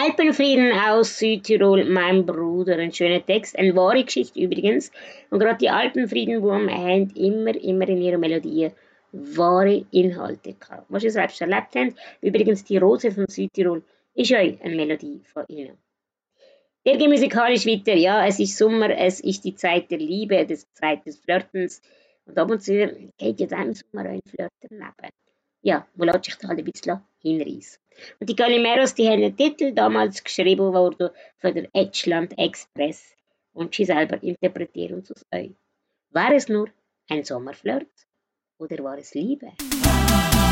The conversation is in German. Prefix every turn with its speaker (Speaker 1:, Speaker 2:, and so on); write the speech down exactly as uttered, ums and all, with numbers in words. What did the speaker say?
Speaker 1: Alpenfrieden aus Südtirol, mein Bruder, ein schöner Text, eine wahre Geschichte übrigens. Und gerade die Alpenfriedenwurm haben immer, immer in ihrer Melodie wahre Inhalte gehabt. Was ihr selbst erlebt habt, übrigens die Rose von Südtirol ist euch eine Melodie von ihnen. Wir gehen musikalisch weiter. Ja, es ist Sommer, es ist die Zeit der Liebe, die Zeit des Flirtens. Und ab und zu geht ja dann im Sommer ein Flirten neben. Ja, wo lässt sich da halt ein bisschen hinreißen. Und die Galimeros, die haben einen Titel damals geschrieben worden von der Edgeland Express. Und sie selber interpretieren uns aus euch. War es nur ein Sommerflirt oder war es Liebe?